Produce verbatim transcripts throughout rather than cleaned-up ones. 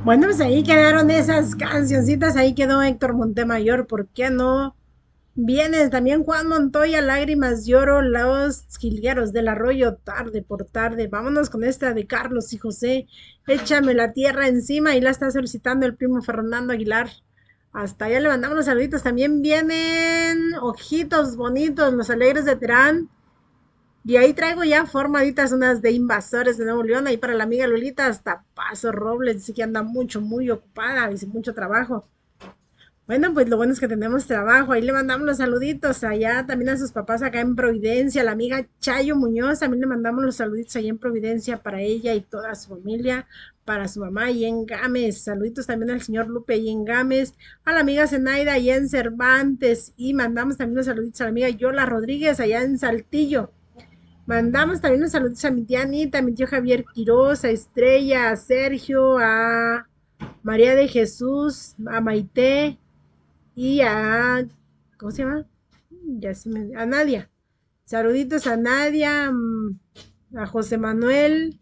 Bueno, pues ahí quedaron esas cancioncitas, ahí quedó Héctor Montemayor, ¿por qué no? Vienes también Juan Montoya, Lágrimas Lloro, Los Jilgueros del Arroyo, Tarde por Tarde. Vámonos con esta de Carlos y José, Échame la tierra encima, y la está solicitando el primo Fernando Aguilar. Hasta allá le mandamos los saluditos. También vienen Ojitos Bonitos, Los Alegres de Terán. Y ahí traigo ya formaditas unas de Invasores de Nuevo León, ahí para la amiga Lolita, hasta Paso Robles, dice que anda mucho, muy ocupada, dice mucho trabajo. Bueno, pues lo bueno es que tenemos trabajo. Ahí le mandamos los saluditos allá también a sus papás acá en Providencia. La amiga Chayo Muñoz, también le mandamos los saluditos allá en Providencia para ella y toda su familia. Para su mamá y en Gámez. Saluditos también al señor Lupe y en Gámez. A la amiga Zenaida allá en Cervantes. Y mandamos también los saluditos a la amiga Yola Rodríguez allá en Saltillo. Mandamos también los saludos a mi tía Anita, a mi tío Javier Quiroz, a Estrella, a Sergio, a María de Jesús, a Maite, y a, ¿cómo se llama? Ya se me, a Nadia. Saluditos a Nadia, mm, a José Manuel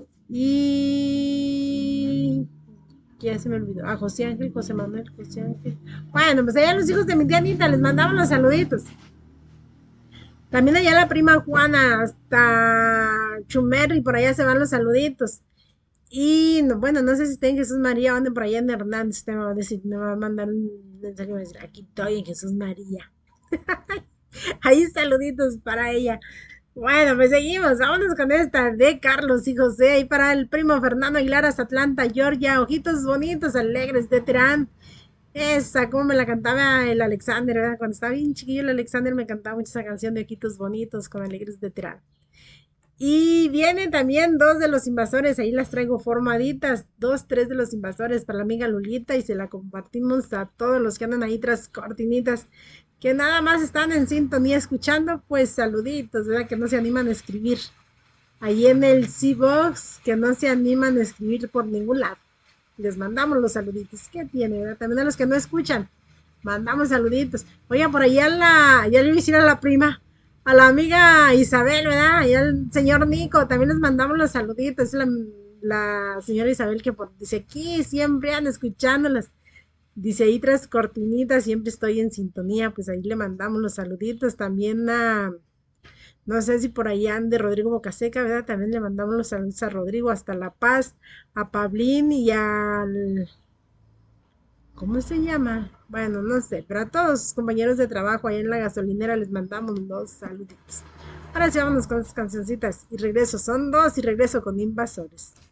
y ya se me olvidó. A José Ángel, José Manuel, José Ángel. Bueno, pues allá los hijos de mi tía Anita les mandamos los saluditos. También allá la prima Juana, hasta Chumer y por allá se van los saluditos. Y no, bueno, no sé si está en Jesús María o ande por allá en Hernández. Te me va a decir, me va a mandar un mensaje y me va a decir, aquí estoy en Jesús María. Ahí saluditos para ella. Bueno, pues seguimos. Vámonos con esta de Carlos y José. Y para el primo Fernando Aguilar hasta Atlanta, Georgia. Ojitos bonitos, alegres de Terán. Esa, como me la cantaba el Alexander, ¿verdad? Cuando estaba bien chiquillo el Alexander me cantaba mucho esa canción de Ojitos bonitos con alegres de Terán. Y vienen también dos de los invasores, ahí las traigo formaditas, dos, tres de los invasores para la amiga Lulita y se la compartimos a todos los que andan ahí tras cortinitas, que nada más están en sintonía escuchando, pues saluditos, ¿verdad? Que no se animan a escribir. Ahí en el C-Box, que no se animan a escribir por ningún lado. Les mandamos los saluditos. ¿Qué tiene, verdad? También a los que no escuchan, mandamos saluditos. Oiga, por allá la, ya le iba a decir a la prima, a la amiga Isabel, ¿verdad? Y al señor Nico, también les mandamos los saluditos. Es la, la señora Isabel que por, dice aquí siempre anda escuchándolas. Dice ahí tras cortinitas, siempre estoy en sintonía, pues ahí le mandamos los saluditos. También a, no sé si por ahí ande Rodrigo Bocaseca, ¿verdad? También le mandamos los saludos a Rodrigo hasta La Paz, a Pablín y al, ¿cómo se llama? Bueno, no sé, pero a todos sus compañeros de trabajo ahí en la gasolinera les mandamos los saluditos. Ahora sí vámonos con las cancioncitas y regreso, son dos y regreso con Invasores.